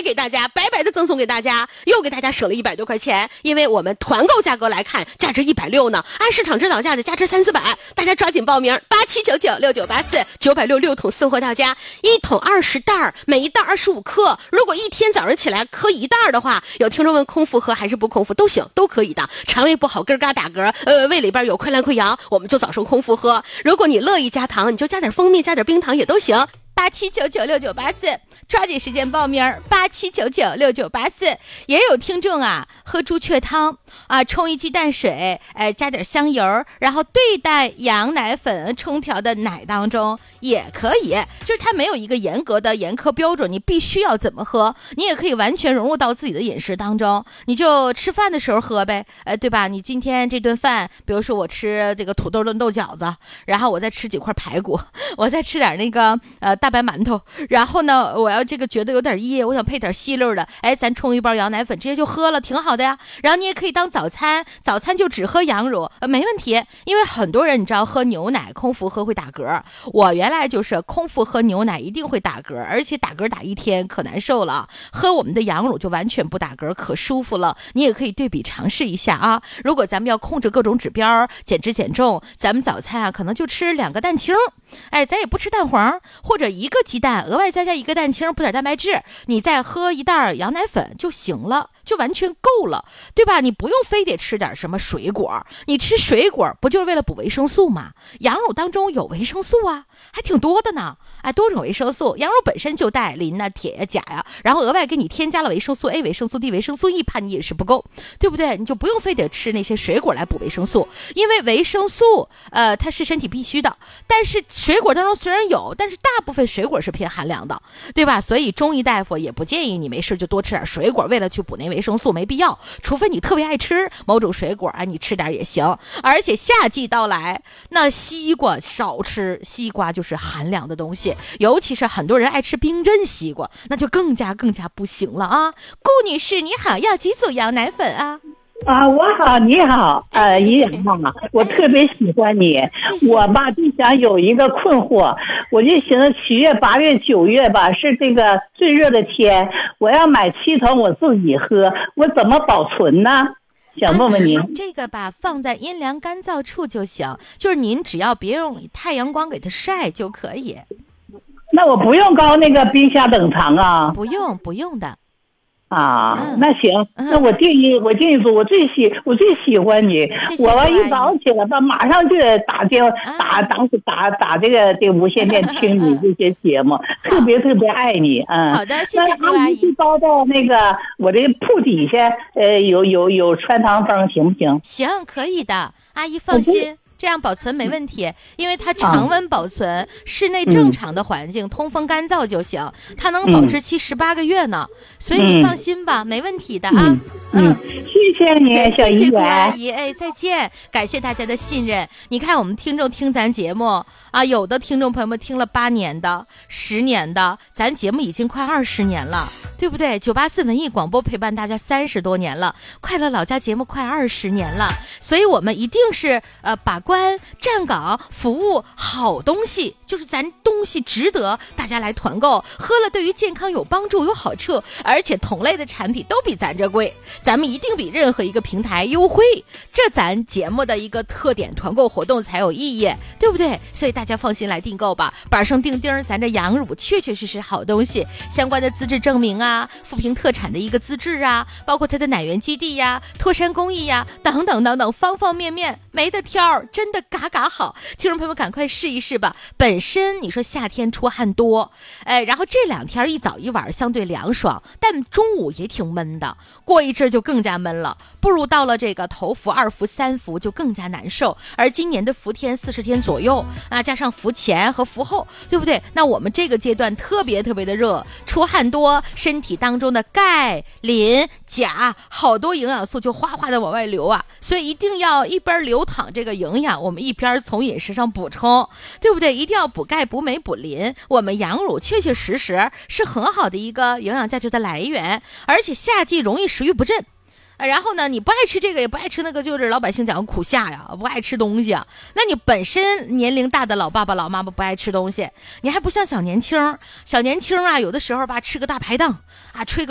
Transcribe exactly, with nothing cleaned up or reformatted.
白给大家，白白的赠送给大家，又给大家省了一百多块钱，因为我们团购价格来看，价值一百六呢，按市场指导价的价值三四百，大家抓紧报名，八七九九六九八四，九百六六桶送货到家，一桶二十袋，每一袋二十五克，如果一天早上起来喝一袋的话，有听众问空腹喝还是不空腹都行，都可以的。肠胃不好咯嘎打嗝，呃，胃里边有溃烂溃疡，我们就早上空腹喝。如果你乐意加糖，你就加点蜂蜜，加点冰糖也都行。八七九九六九八四，抓紧时间报名。八七九九六九八四，也有听众啊，喝猪雀汤啊，冲一鸡蛋水，哎，加点香油，然后对待羊奶粉冲调的奶当中也可以，就是它没有一个严格的严苛标准，你必须要怎么喝，你也可以完全融入到自己的饮食当中，你就吃饭的时候喝呗，呃，对吧？你今天这顿饭，比如说我吃这个土豆炖豆饺子，然后我再吃几块排骨，我再吃点那个呃大白馒头，然后呢，我要这个觉得有点噎，我想配点稀溜的，哎，咱冲一包羊奶粉，直接就喝了，挺好的呀。然后你也可以当早餐，早餐就只喝羊乳，呃，没问题。因为很多人你知道喝牛奶空腹喝会打嗝，我原来就是空腹喝牛奶一定会打嗝，而且打嗝打一天可难受了。喝我们的羊乳就完全不打嗝，可舒服了。你也可以对比尝试一下啊。如果咱们要控制各种指标，减脂减重，咱们早餐啊可能就吃两个蛋清，哎，咱也不吃蛋黄，或者一个鸡蛋额外再加一个蛋清，补点蛋白质，你再喝一袋羊奶粉就行了，就完全够了，对吧？你不用非得吃点什么水果，你吃水果不就是为了补维生素吗？羊乳当中有维生素啊，还挺多的呢，哎，多种维生素，羊乳本身就带磷啊、铁呀、钾呀，然后额外给你添加了维生素 A、维生素 D、维生素 E， 怕你饮食不够，对不对？你就不用非得吃那些水果来补维生素，因为维生素呃它是身体必须的，但是水果当中虽然有，但是大部分水果是偏寒凉的，对吧？所以中医大夫也不建议你没事就多吃点水果，为了去补那维生素没必要，除非你特别爱吃某种水果啊，你吃点也行。而且夏季到来，那西瓜少吃，西瓜就是寒凉的东西，尤其是很多人爱吃冰镇西瓜，那就更加更加不行了啊。顾女士你好，要几组羊奶粉啊？ 啊，我好，你好，呃，姨阳啊，我特别喜欢你。 谢谢。 我吧就想有一个困惑，我就寻思七月、八月、九月吧是这个最热的天，我要买七桶我自己喝，我怎么保存呢？想问问您。 啊、这个吧，放在阴凉干燥处就行，就是您只要别用太阳光给它晒就可以。 那我不用搞那个冰箱冷藏啊？ 不用，不用的。 啊、 嗯， 那行， 嗯、 那我定一我定一组，我最喜我最喜欢你， 谢谢我吧一早起来吧，马上就打电话、 啊、 打打打打这个这个无线电听你这些节目，特别特别爱你，嗯。 好的，谢谢顾阿姨。 就包到那个我这铺底下，呃，有有有穿堂风，行不行？ 行，可以的，阿姨放心。这样保存没问题，因为它常温保存，室内正常的环境，通风干燥就行，它能保质期十八个月呢，所以你放心吧，没问题的啊。 嗯，谢谢你，小姨。 谢谢顾阿姨，哎，再见，感谢大家的信任。你看我们听众听咱节目啊，有的听众朋友们听了八年的、十年的，咱节目已经快二十年了。对不对？九八四文艺广播陪伴大家三十多年了，快乐老家节目快二十年了，所以我们一定是呃把关站岗服务好东西，就是咱东西值得大家来团购，喝了对于健康有帮助有好处，而且同类的产品都比咱这贵，咱们一定比任何一个平台优惠，这咱节目的一个特点，团购活动才有意义，对不对？所以大家放心来订购吧，板上钉钉，咱这羊乳确确实实好东西，相关的资质证明啊，富平特产的一个资质啊，包括它的奶源基地呀、脱山工艺呀等等等等，方方面面没得挑，真的嘎嘎好。听众朋友们赶快试一试吧。本身你说夏天出汗多，哎，然后这两天一早一晚相对凉爽，但中午也挺闷的，过一阵就更加闷了，不如到了这个头伏、二伏、三伏就更加难受。而今年的伏天四十天左右啊，加上伏前和伏后，对不对？那我们这个阶段特别特别的热，出汗多，身体当中的钙、磷、钾好多营养素就哗哗的往外流啊，所以一定要一边流淌这个营养，我们一边从饮食上补充，对不对？一定要补钙、补镁、补磷。我们羊乳确确实实是很好的一个营养价值的来源，而且夏季容易食欲不振。然后呢，你不爱吃这个也不爱吃那个，就是老百姓讲的苦夏呀，不爱吃东西啊。那你本身年龄大的老爸爸老妈妈不爱吃东西，你还不像小年轻小年轻啊，有的时候吧吃个大排档啊，吹个